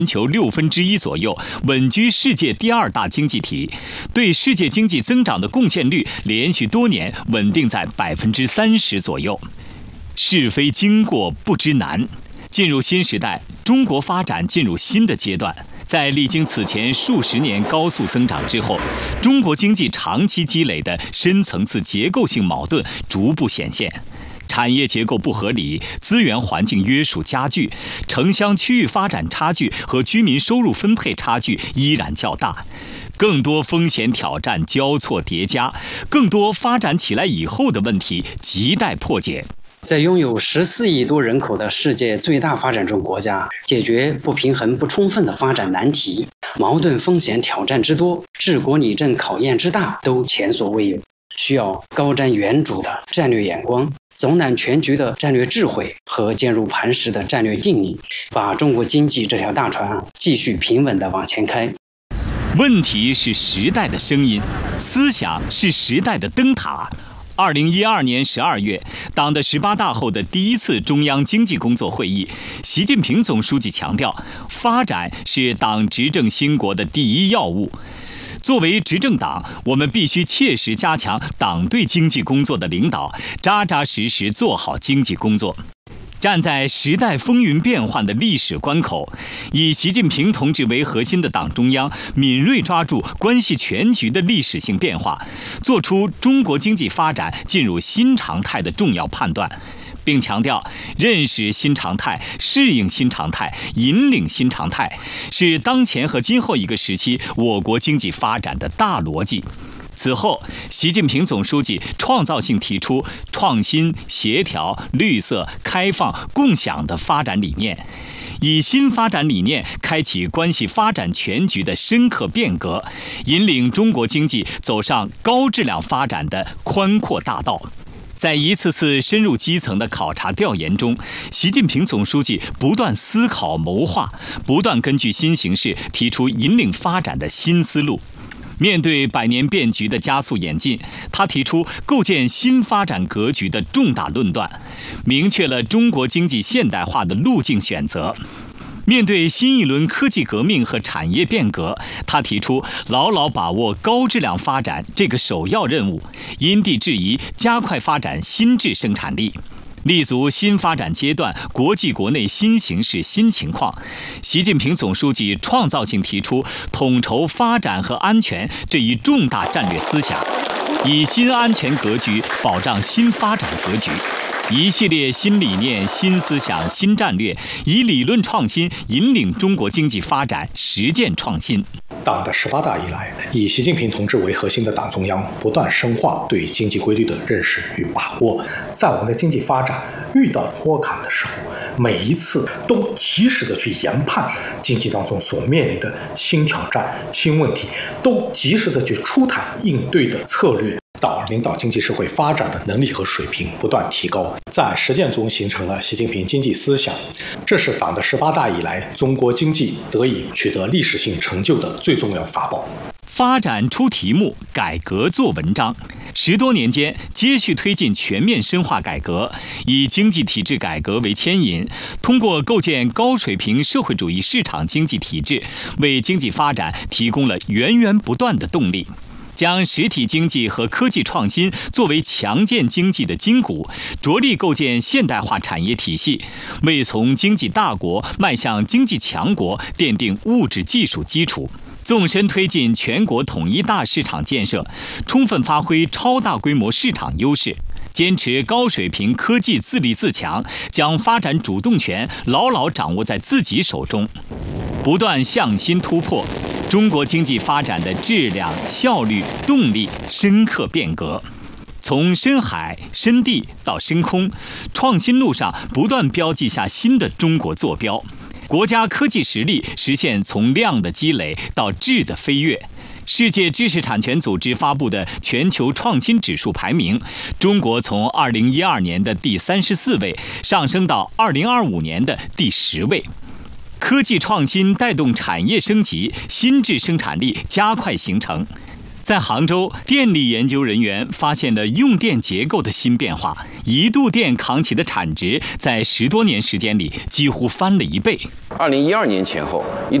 全球1/6左右，稳居世界第2大经济体，对世界经济增长的贡献率连续多年稳定在30%左右。是非经过不知难，进入新时代，中国发展进入新的阶段。在历经此前数十年高速增长之后，中国经济长期积累的深层次结构性矛盾逐步显现。产业结构不合理，资源环境约束加剧，城乡区域发展差距和居民收入分配差距依然较大，更多风险挑战交错叠加，更多发展起来以后的问题亟待破解。 在拥有14亿多人口的世界最大发展中国家，解决不平衡不充分的发展难题，矛盾风险挑战之多，治国理政考验之大，都前所未有。需要高瞻远瞩的战略眼光，总揽全局的战略智慧和坚如磐石的战略定力，把中国经济这条大船继续平稳地往前开。 问题是时代的声音，思想是时代的灯塔。2012年12月，党的18大后的第一次中央经济工作会议，习近平总书记强调，发展是党执政兴国的第一要务。作为执政党，我们必须切实加强党对经济工作的领导，扎扎实实做好经济工作。站在时代风云变幻的历史关口，以习近平同志为核心的党中央敏锐抓住关系全局的历史性变化，做出中国经济发展进入新常态的重要判断，并强调认识新常态、适应新常态、引领新常态，是当前和今后一个时期我国经济发展的大逻辑。此后，习近平总书记创造性提出创新、协调、绿色、开放、共享的发展理念，以新发展理念开启关系发展全局的深刻变革，引领中国经济走上高质量发展的宽阔大道。在一次次深入基层的考察调研中，习近平总书记不断思考谋划，不断根据新形势提出引领发展的新思路。面对百年变局的加速演进，他提出构建新发展格局的重大论断，明确了中国经济现代化的路径选择。面对新一轮科技革命和产业变革，他提出牢牢把握高质量发展这个首要任务，因地制宜加快发展新质生产力。立足新发展阶段国际国内新形势新情况，习近平总书记创造性提出统筹发展和安全这一重大战略思想，以新安全格局保障新发展格局。一系列新理念、新思想、新战略，以理论创新引领中国经济发展实践创新。 党的18大以来，以习近平同志为核心的党中央不断深化对经济规律的认识与把握，在我们的经济发展遇到坡坎的时候，每一次都及时的去研判经济当中所面临的新挑战、新问题，都及时的去出台应对的策略。党领导经济社会发展的能力和水平不断提高，在实践中形成了习近平经济思想，这是党的18大以来中国经济得以取得历史性成就的最重要法宝。 发展出题目，改革做文章。10多年间，接续推进全面深化改革，以经济体制改革为牵引，通过构建高水平社会主义市场经济体制，为经济发展提供了源源不断的动力。将实体经济和科技创新作为强健经济的筋骨，着力构建现代化产业体系，为从经济大国迈向经济强国奠定物质技术基础。纵深推进全国统一大市场建设，充分发挥超大规模市场优势，坚持高水平科技自立自强，将发展主动权牢牢掌握在自己手中，不断向新突破。中国经济发展的质量、效率、动力深刻变革，从深海、深地到深空，创新路上不断标记下新的中国坐标。国家科技实力实现从量的积累到质的飞跃。世界知识产权组织发布的全球创新指数排名，中国从2012年的第34位上升到2025年的第10位。科技创新带动产业升级，新质生产力加快形成。 在杭州，电力研究人员发现了用电结构的新变化，一度电扛起的产值在10多年时间里几乎翻了1倍。 2012年前后，